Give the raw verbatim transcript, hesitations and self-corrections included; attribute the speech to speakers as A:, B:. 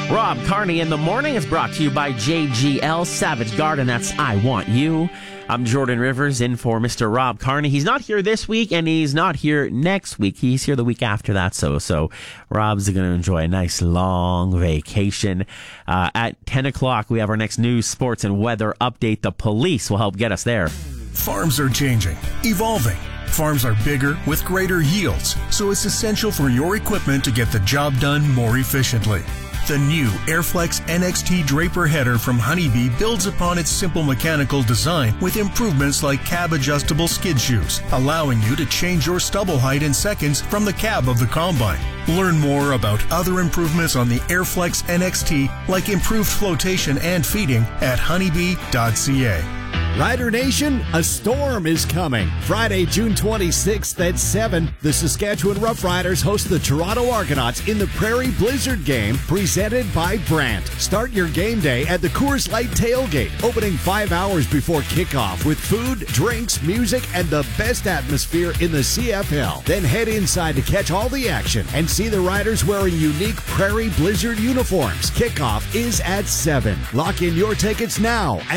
A: Rob Carney in the morning is brought to you by J G L Savage Garden. That's I Want You. I'm Jordan Rivers in for Mister Rob Carney. He's not here this week and he's not here next week. He's here the week after that. So, so Rob's going to enjoy a nice long vacation. Uh, at ten o'clock, we have our next news, sports, and weather update. The police will help get us there.
B: Farms are changing, evolving. Farms are bigger with greater yields, so it's essential for your equipment to get the job done more efficiently. The new Airflex N X T Draper header from Honeybee builds upon its simple mechanical design with improvements like cab-adjustable skid shoes, allowing you to change your stubble height in seconds from the cab of the combine. Learn more about other improvements on the Airflex N X T, like improved flotation and feeding, at honeybee dot c a.
C: Rider Nation, a storm is coming. Friday, June twenty-sixth at seven, the Saskatchewan Roughriders host the Toronto Argonauts in the Prairie Blizzard game, presented by Brandt. Start your game day at the Coors Light Tailgate, opening five hours before kickoff with food, drinks, music, and the best atmosphere in the C F L. Then head inside to catch all the action and see the Riders wearing unique Prairie Blizzard uniforms. Kickoff is at seven. Lock in your tickets now